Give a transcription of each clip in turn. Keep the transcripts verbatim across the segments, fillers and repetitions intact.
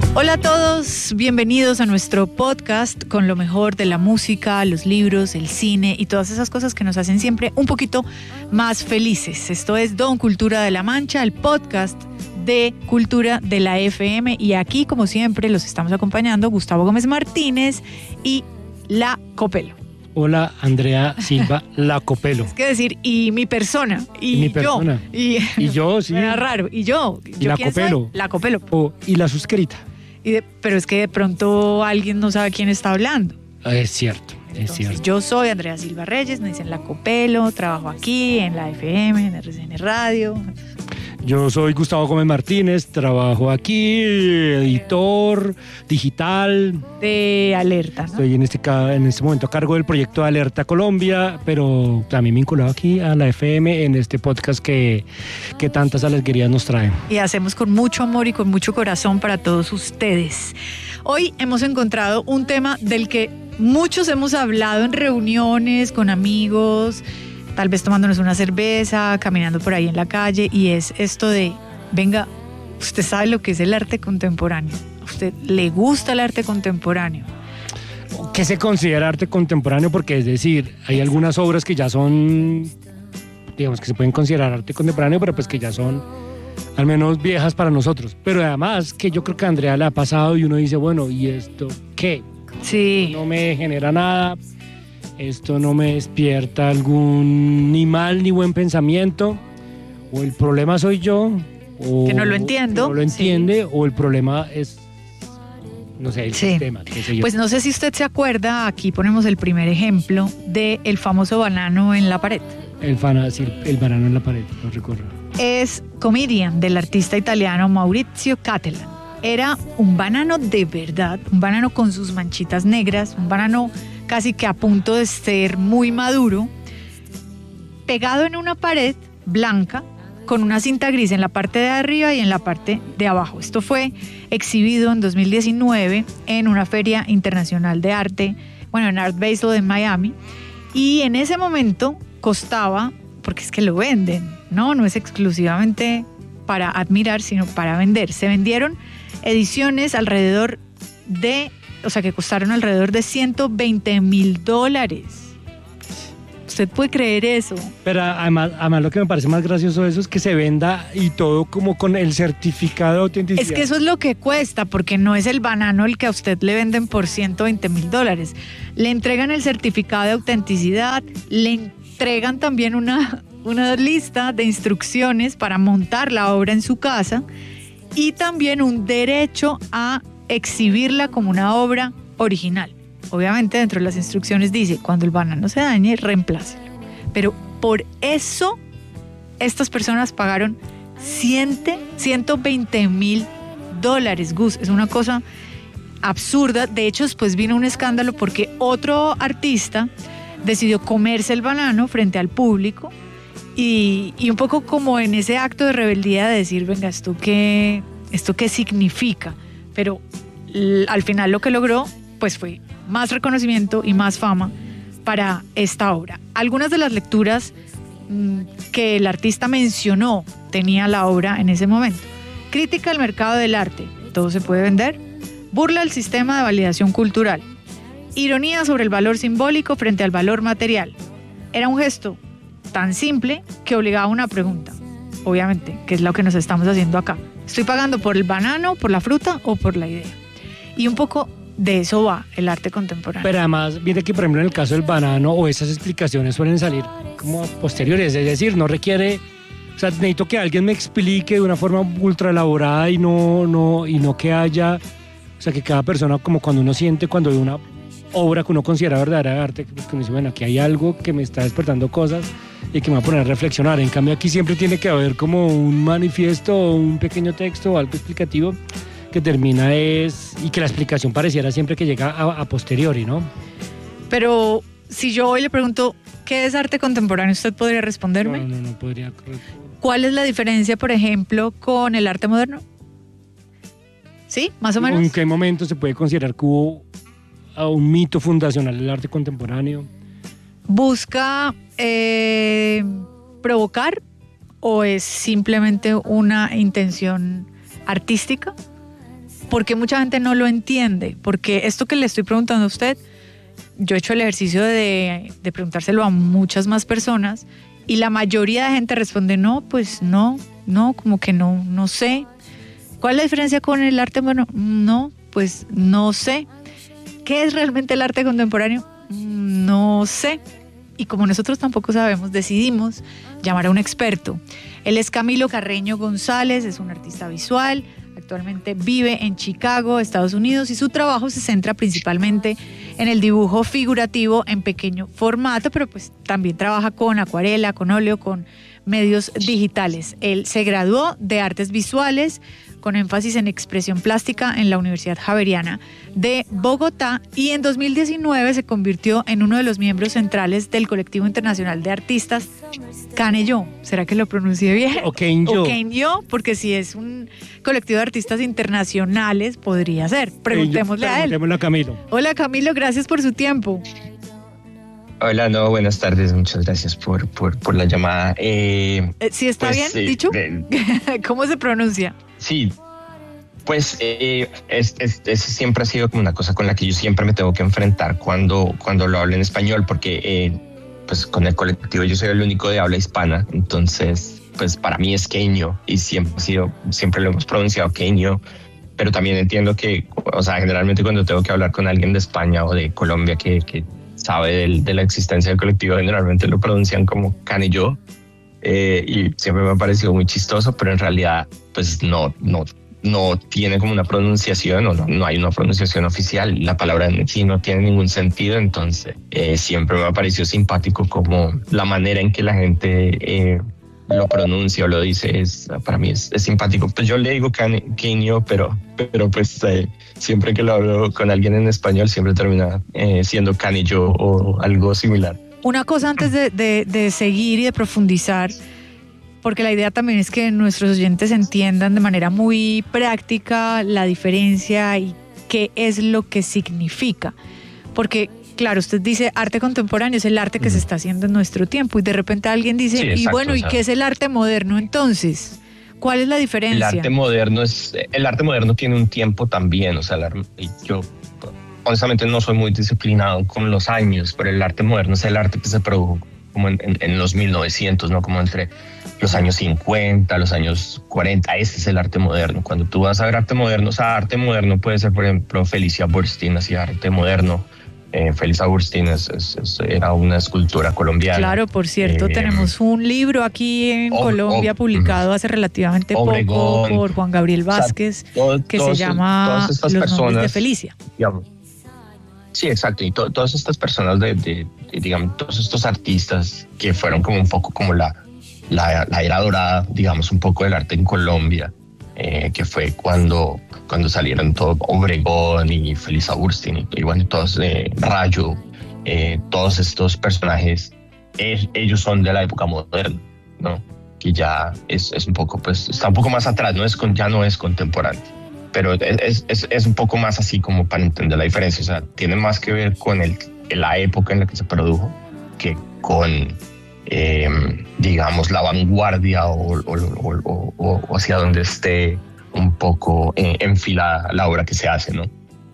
Hola a todos, bienvenidos a nuestro podcast con lo mejor de la música, los libros, el cine y todas esas cosas que nos hacen siempre un poquito más felices. Esto es Don Cultura de la Mancha, el podcast de Cultura de la F M, y aquí, como siempre, los estamos acompañando Gustavo Gómez Martínez y La Copelo. Hola, Andrea Silva La Copelo. Es que decir, y mi persona, y, y mi persona. yo. Y, y yo, sí. Era raro, y yo. Y ¿yo La quién Copelo. soy? La Copelo. Oh, y la suscrita. Y de, pero es que de pronto alguien no sabe quién está hablando. Es cierto, es Entonces, cierto. Yo soy Andrea Silva Reyes, me dicen La Copelo, trabajo aquí en la F M, en R C N Radio. Yo soy Gustavo Gómez Martínez, trabajo aquí, editor digital. De Alerta, ¿no? Estoy en este, en este momento a cargo del proyecto de Alerta Colombia, pero también vinculado aquí a la F M en este podcast que, que tantas alegrías nos traen. Y hacemos con mucho amor y con mucho corazón para todos ustedes. Hoy hemos encontrado un tema del que muchos hemos hablado en reuniones con amigos, tal vez tomándonos una cerveza, caminando por ahí en la calle, y es esto de, venga, usted sabe lo que es el arte contemporáneo, ¿a usted le gusta el arte contemporáneo? ¿Qué se considera arte contemporáneo? Porque es decir, hay algunas obras que ya son, digamos que se pueden considerar arte contemporáneo, pero pues que ya son al menos viejas para nosotros. Pero además que yo creo que a Andrea le ha pasado y uno dice, bueno, ¿y esto qué? Sí. No me genera nada. Esto no me despierta algún ni mal ni buen pensamiento, o el problema soy yo, o que no lo entiendo, que no lo entiende, sí. O el problema es, no sé, el sí. sistema, qué sé yo. Pues no sé si usted se acuerda, aquí ponemos el primer ejemplo de el famoso banano en la pared. El, fana, sí, el banano en la pared, lo recuerdo. Es Comedian, del artista italiano Maurizio Cattelan. Era un banano de verdad, un banano con sus manchitas negras, un banano casi que a punto de ser muy maduro, pegado en una pared blanca con una cinta gris en la parte de arriba y en la parte de abajo. Esto fue exhibido en dos mil diecinueve en una feria internacional de arte, bueno, en Art Basel en Miami, y en ese momento costaba, porque es que lo venden, no, no es exclusivamente para admirar, sino para vender. Se vendieron ediciones alrededor de O sea, que costaron alrededor de ciento veinte mil dólares. ¿Usted puede creer eso? Pero además, además lo que me parece más gracioso de eso es que se venda y todo como con el certificado de autenticidad. Es que eso es lo que cuesta, porque no es el banano el que a usted le venden por ciento veinte mil dólares. Le entregan el certificado de autenticidad, le entregan también una, una lista de instrucciones para montar la obra en su casa y también un derecho a exhibirla como una obra original. Obviamente dentro de las instrucciones dice, cuando el banano se dañe, reemplácelo. Pero por eso estas personas pagaron ciento veinte mil dólares, Gus. Es una cosa absurda. De hecho, después vino un escándalo porque otro artista decidió comerse el banano frente al público y, y un poco como en ese acto de rebeldía de decir, venga, ¿esto qué, esto qué significa? Pero al final lo que logró pues fue más reconocimiento y más fama para esta obra. Algunas de las lecturas mmm, que el artista mencionó tenía la obra en ese momento: crítica al mercado del arte, todo se puede vender; burla al sistema de validación cultural; ironía sobre el valor simbólico frente al valor material. Era un gesto tan simple que obligaba a una pregunta, obviamente, que es lo que nos estamos haciendo acá. ¿Estoy pagando por el banano, por la fruta o por la idea? Y un poco de eso va el arte contemporáneo. Pero además, viene que por ejemplo en el caso del banano, o esas explicaciones suelen salir como posteriores, es decir, no requiere, o sea, necesito que alguien me explique de una forma ultra elaborada y no, no, y no que haya, o sea, que cada persona, como cuando uno siente cuando ve una obra que uno considera verdadera arte, que uno dice, bueno, aquí hay algo que me está despertando cosas y que me va a poner a reflexionar. En cambio aquí siempre tiene que haber como un manifiesto o un pequeño texto o algo explicativo que termina es, y que la explicación pareciera siempre que llega a, a posteriori, ¿no? Pero si yo hoy le pregunto, ¿qué es arte contemporáneo? ¿Usted podría responderme? No, no, no podría. ¿Cuál es la diferencia, por ejemplo, con el arte moderno? ¿Sí? ¿Más o menos? ¿En qué momento se puede considerar que hubo un mito fundacional del arte contemporáneo? ¿Busca eh, provocar o es simplemente una intención artística? porque mucha gente no lo entiende, porque esto que le estoy preguntando a usted, yo he hecho el ejercicio de, de preguntárselo a muchas más personas y la mayoría de gente responde no, pues no, no, como que no, no sé. ¿Cuál es la diferencia con el arte? Bueno, no, pues no sé. ¿Qué es realmente el arte contemporáneo? No sé. Y como nosotros tampoco sabemos, decidimos llamar a un experto. Él es Camilo Carreño González, es un artista visual, actualmente vive en Chicago, Estados Unidos, y su trabajo se centra principalmente en el dibujo figurativo en pequeño formato, pero pues también trabaja con acuarela, con óleo, con medios digitales. Él se graduó de artes visuales con énfasis en expresión plástica en la Universidad Javeriana de Bogotá y en dos mil diecinueve se convirtió en uno de los miembros centrales del colectivo internacional de artistas Canello. ¿Será que lo pronuncié bien? O Canello. O Canello, porque si es un colectivo de artistas internacionales podría ser. Preguntémosle a él. Preguntémosle a Camilo. Hola Camilo, gracias por su tiempo. Hola, no, buenas tardes, muchas gracias por, por, por la llamada. Eh, eh, ¿Sí está pues, bien eh, dicho? Eh, ¿Cómo se pronuncia? Sí, pues eh, es, es, es siempre ha sido como una cosa con la que yo siempre me tengo que enfrentar cuando, cuando lo hablo en español, porque eh, pues con el colectivo yo soy el único de habla hispana, entonces pues para mí es queño y siempre ha sido, siempre lo hemos pronunciado queño, pero también entiendo que, o sea, generalmente cuando tengo que hablar con alguien de España o de Colombia que, que sabe del, de la existencia del colectivo, generalmente lo pronuncian como Canello. Eh, y siempre me ha parecido muy chistoso, pero en realidad pues no, no, no tiene como una pronunciación o no, no hay una pronunciación oficial. La palabra en sí no tiene ningún sentido, entonces eh, siempre me ha parecido simpático como la manera en que la gente eh, lo pronuncia o lo dice, es, para mí es, es simpático. Pues yo le digo queño, pero, pero pues eh, siempre que lo hablo con alguien en español siempre termina eh, siendo canillo o algo similar. Una cosa antes de, de, de seguir y de profundizar, porque la idea también es que nuestros oyentes entiendan de manera muy práctica la diferencia y qué es lo que significa. Porque, claro, usted dice arte contemporáneo es el arte que uh-huh. se está haciendo en nuestro tiempo y de repente alguien dice, sí, exacto, y bueno, ¿y o sea, qué es el arte moderno entonces? ¿Cuál es la diferencia? El arte moderno es, el arte moderno tiene un tiempo también, o sea, la, yo... honestamente no soy muy disciplinado con los años, pero el arte moderno es el arte que se produjo como en, en, en los mil novecientos, ¿no? Como entre los años cincuenta, los años cuarenta, ese es el arte moderno. Cuando tú vas a ver arte moderno, o sea, arte moderno puede ser, por ejemplo, Felicia Burstyn hacía arte moderno. Eh, Felicia Burstyn es, es, es, era una escultora colombiana. Claro, por cierto, eh, tenemos un libro aquí en o, Colombia o, publicado hace relativamente Obregón, poco por Juan Gabriel Vázquez, o sea, todo, que todos, se llama Los personas, nombres de Felicia. Digamos, sí, exacto, y to, todas estas personas, de, de, de, digamos, todos estos artistas que fueron como un poco como la, la, la era dorada, digamos, un poco del arte en Colombia, eh, que fue cuando, cuando salieron todo Obregón y Felicia Burstyn y, y bueno, todos, eh, Rayo, eh, todos estos personajes, eh, ellos son de la época moderna, ¿no? Que ya es, es un poco, pues, está un poco más atrás, no es con, ya no es contemporáneo. Pero es, es, es un poco más así como para entender la diferencia. O sea, tiene más que ver con el, la época en la que se produjo que con, eh, digamos, la vanguardia o, o, o, o, o hacia donde esté un poco enfilada la obra que se hace, ¿no?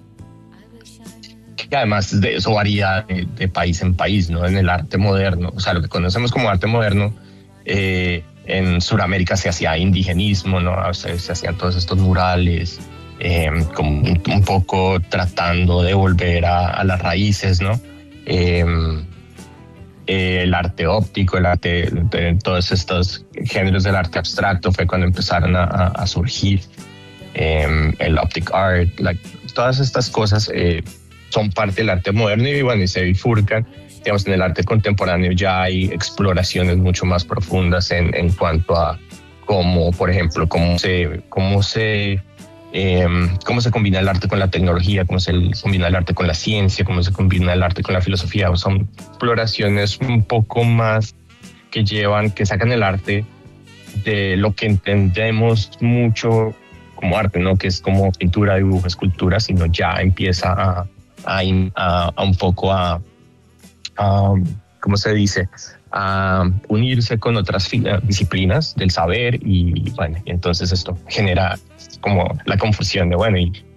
Y además de eso varía de, de país en país, ¿no? En el arte moderno, o sea, lo que conocemos como arte moderno, eh, en Sudamérica se hacía indigenismo, ¿no? O sea, se hacían todos estos murales, eh, como un, un poco tratando de volver a, a las raíces, ¿no? Eh, eh, el arte óptico, el arte, de, todos estos géneros del arte abstracto fue cuando empezaron a, a, a surgir. Eh, el optic art, like, todas estas cosas eh, son parte del arte moderno y bueno, y se bifurcan. Digamos, en el arte contemporáneo ya hay exploraciones mucho más profundas en, en cuanto a cómo, por ejemplo, cómo se, cómo se, eh, cómo se combina el arte con la tecnología, cómo se combina el arte con la ciencia, cómo se combina el arte con la filosofía. Son exploraciones un poco más que llevan, que sacan el arte de lo que entendemos mucho como arte, no que es como pintura, dibujo, escultura, sino ya empieza a, a, a, a un poco a Um, ¿cómo se dice? A uh, unirse con otras disciplinas del saber y bueno, entonces esto genera como la confusión de bueno, ¿y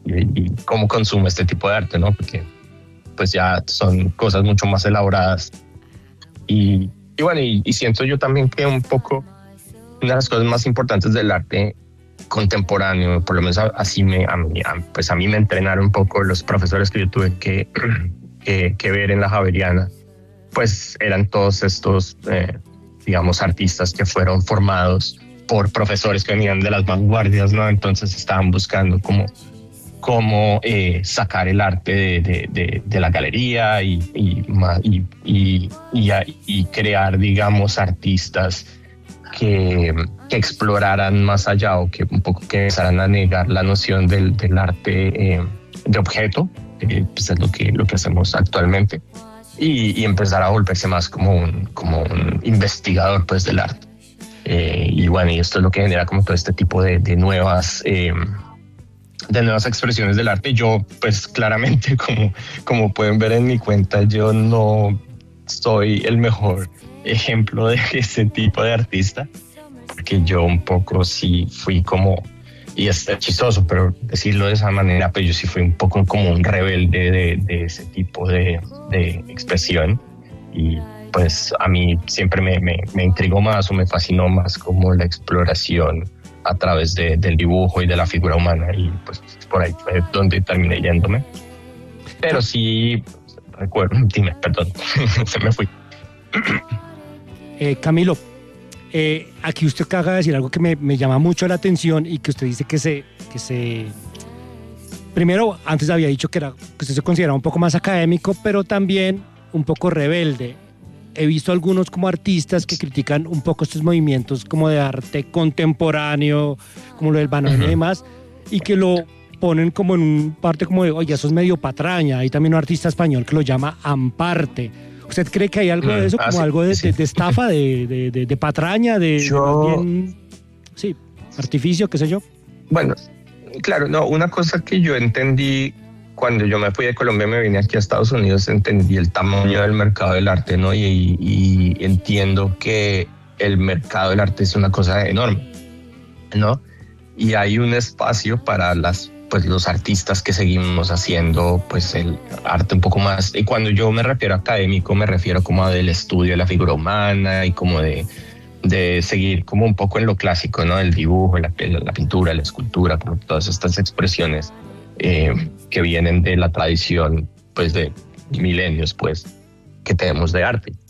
y, y cómo consume este tipo de arte, ¿no? Porque pues ya son cosas mucho más elaboradas. Y, y bueno, y, y siento yo también que un poco una de las cosas más importantes del arte contemporáneo, por lo menos así me, a mí, a, pues a mí me entrenaron un poco los profesores que yo tuve que, que, que ver en la Javeriana, pues eran todos estos, eh, digamos, artistas que fueron formados por profesores que venían de las vanguardias, ¿no? Entonces estaban buscando cómo, cómo eh, sacar el arte de, de, de, de la galería y, y, y, y, y, y crear, digamos, artistas que, que exploraran más allá o que un poco que empezaran a negar la noción del, del arte eh, de objeto, que pues es lo que, lo que hacemos actualmente, y, y empezar a volverse más como un, como un investigador pues, del arte. Eh, y bueno, y esto es lo que genera como todo este tipo de, de nuevas... Eh, de nuevas expresiones del arte. Yo, pues claramente, como, como pueden ver en mi cuenta, yo no soy el mejor ejemplo de ese tipo de artista, porque yo un poco sí fui como, y es chistoso, pero decirlo de esa manera, pues yo sí fui un poco como un rebelde de, de ese tipo de, de expresión, y pues a mí siempre me, me, me intrigó más o me fascinó más como la exploración a través de, del dibujo y de la figura humana, y pues por ahí fue donde terminé yéndome. Pero sí, recuerdo, dime, perdón, se me fui. Eh, Camilo, eh, aquí usted acaba de decir algo que me, me llama mucho la atención y que usted dice que se, que se... Primero, antes había dicho que, era, que usted se consideraba un poco más académico, pero también un poco rebelde. He visto algunos como artistas que critican un poco estos movimientos como de arte contemporáneo, como lo del banano uh-huh. y demás, y que lo ponen como en un parte como de, oye, eso es medio patraña. Hay también un artista español que lo llama amparte. ¿Usted cree que hay algo de eso, como ah, sí, algo de, sí. de, de estafa, de, de, de, de patraña, de, yo... de bien, sí, artificio, qué sé yo? Bueno, claro, no, una cosa que yo entendí cuando yo me fui de Colombia, me vine aquí a Estados Unidos, entendí el tamaño del mercado del arte, ¿no? Y, y entiendo que el mercado del arte es una cosa enorme, ¿no? Y hay un espacio para las, pues, los artistas que seguimos haciendo, pues, el arte un poco más. Y cuando yo me refiero a académico, me refiero como a del estudio de la figura humana y como de, de seguir como un poco en lo clásico, ¿no? El dibujo, la, la pintura, la escultura, como todas estas expresiones eh, que vienen de la tradición, pues, de milenios, pues, que tenemos de arte.